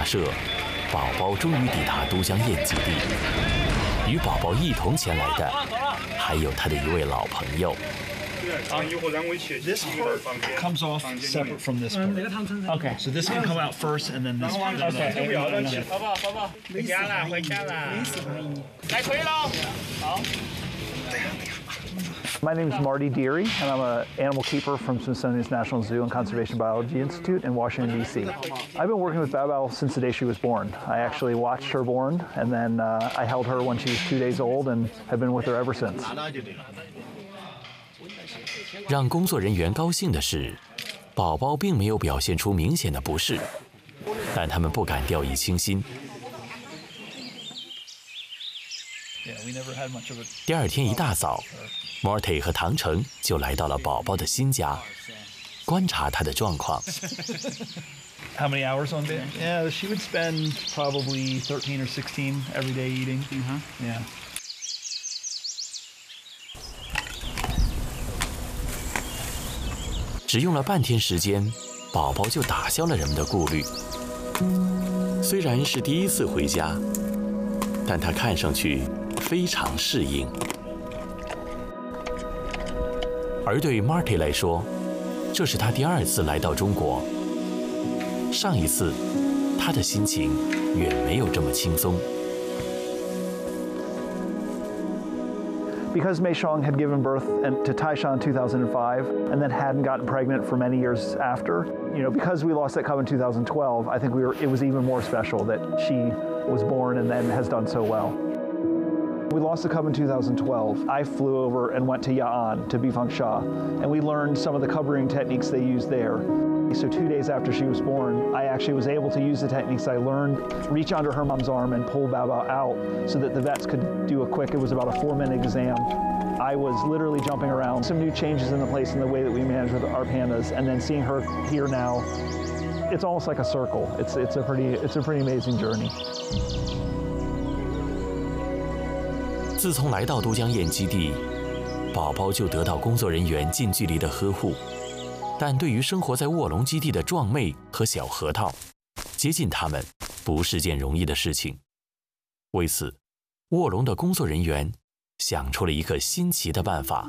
假设，宝宝终于抵达都江堰基地。与宝宝一同前来的，还有他的一位老朋友。 This part comes off separate from this part. Okay, so this can come out first, and then this. Okay. 宝宝，回家了，回家了。来可以了。好。 My name is Marty Deary, and I'm an animal keeper from Smithsonian's National Zoo and Conservation Biology Institute in Washington, D.C. I've been working with Bao Bao since the day she was born. I actually watched her born, and then I held her when she was 2 days old and have been with her ever since. 让工作人员高兴的是，宝宝并没有表现出明显的不适，但他们不敢掉以轻心。第二天一大早 ，Marty 和唐成就来到了宝宝的新家，观察他的状况。 How many hours on bed? Yeah, she would spend probably 13 or 16 every day eating. Yeah. 只用了半天时间，宝宝就打消了人们的顾虑。虽然是第一次回家，但他看上去非常适应。而对 Marty 来说，这是他第2次来到中国。上一次，他的心情远没有这么轻松。 Because Mei Xiong had given birth to Taishan in 2005 and then hadn't gotten pregnant for many years after, because we lost that cub in 2012, I think it was even more special that she was born and then has done so well. We lost the cub in 2012. I flew over and went to Ya'an, to Bifangsha, and we learned some of the cub rearing techniques they use there. So 2 days after she was born, I actually was able to use the techniques I learned, reach under her mom's arm and pull Bao Bao out so that the vets could do it was about a 4-minute exam. I was literally jumping around. Some new changes in the place in the way that we manage with our pandas, and then seeing her here now, it's almost like a circle. It's a pretty amazing journey. 自从来到都江堰基地，宝宝就得到工作人员近距离的呵护。 但对于生活在卧龙基地的壮妹和小核桃，接近他们不是件容易的事情。为此，卧龙的工作人员想出了一个新奇的办法。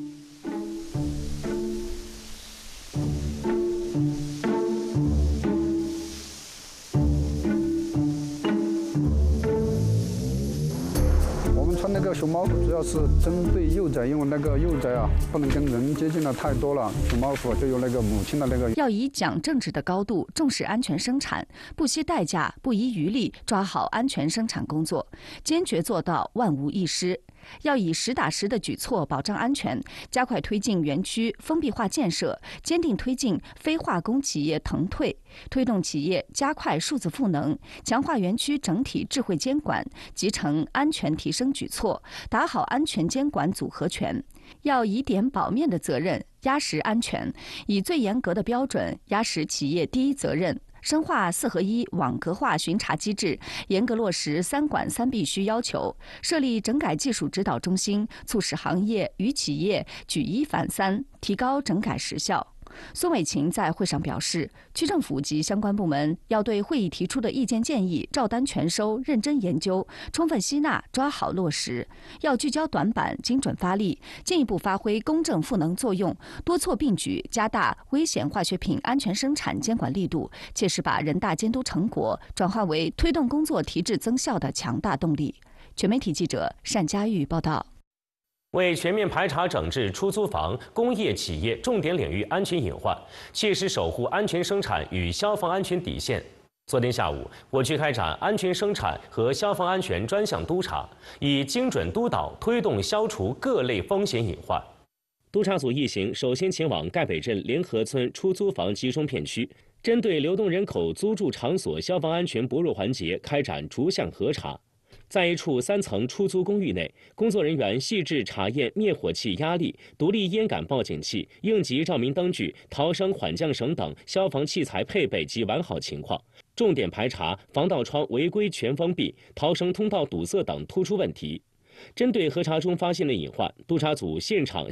那个熊猫主要是针对幼崽，因为那个幼崽啊不能跟人接近的太多了，熊猫府就有那个母亲的那个。 要以讲政治的高度重视安全生产，不惜代价、不遗余力抓好安全生产工作，坚决做到万无一失。 要以实打实的举措保障安全，加快推进园区封闭化建设，坚定推进非化工企业腾退，推动企业加快数字赋能，强化园区整体智慧监管，集成安全提升举措，打好安全监管组合拳。要以点保面的责任压实安全，以最严格的标准压实企业第一责任。 深化4合1网格化巡查机制，严格落实3管3必须要求，设立整改技术指导中心，促使行业与企业举1反3，提高整改实效。 孙伟琴在会上表示，区政府及相关部门要对会议提出的意见建议照单全收，认真研究，充分吸纳，抓好落实。要聚焦短板，精准发力，进一步发挥公正赋能作用，多措并举，加大危险化学品安全生产监管力度，切实把人大监督成果转化为推动工作提质增效的强大动力。全媒体记者单佳玉报道。 为全面排查整治出租房、工业企业重点领域安全隐患，切实守护安全生产与消防安全底线。昨天下午，我区开展安全生产和消防安全专项督查，以精准督导推动消除各类风险隐患。督查组一行首先前往赣北镇联合村出租房集中片区，针对流动人口租住场所消防安全薄弱环节开展逐项核查。 在一处3层出租公寓内，工作人员细致查验灭火器压力、独立烟感报警器、应急照明灯具、逃生缓降绳等消防器材配备及完好情况，重点排查防盗窗违规全封闭、逃生通道堵塞等突出问题。针对核查中发现的隐患，督查组现场